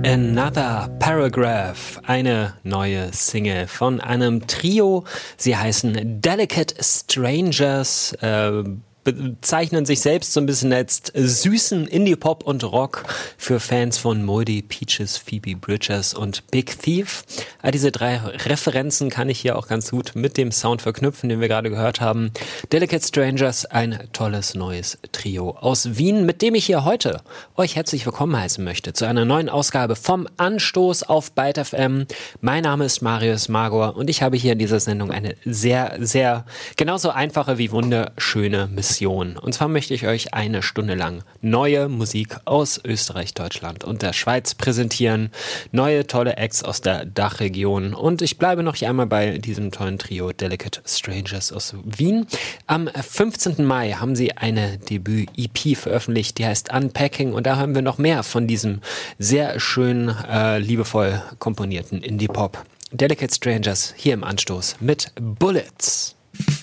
Another Paragraph, eine neue Single von einem Trio. Sie heißen Delicate Strangers, bezeichnen sich selbst so ein bisschen als süßen Indie-Pop und Rock für Fans von Moldy, Peaches, Phoebe Bridgers und Big Thief. All diese drei Referenzen kann ich hier auch ganz gut mit dem Sound verknüpfen, den wir gerade gehört haben. Delicate Strangers, ein tolles neues Trio aus Wien, mit dem ich hier heute euch herzlich willkommen heißen möchte zu einer neuen Ausgabe vom Anstoß auf Byte FM. Mein Name ist Marius Magor und ich habe hier in dieser Sendung eine sehr, sehr genauso einfache wie wunderschöne Mission. Und zwar möchte ich euch eine Stunde lang neue Musik aus Österreich, Deutschland und der Schweiz präsentieren. Neue, tolle Acts aus der Dachregion. Und ich bleibe noch einmal bei diesem tollen Trio Delicate Strangers aus Wien. Am 15. Mai haben sie eine Debüt-EP veröffentlicht, die heißt Unpacking. Und da haben wir noch mehr von diesem sehr schön, liebevoll komponierten Indie-Pop. Delicate Strangers hier im Anstoß mit Bullets.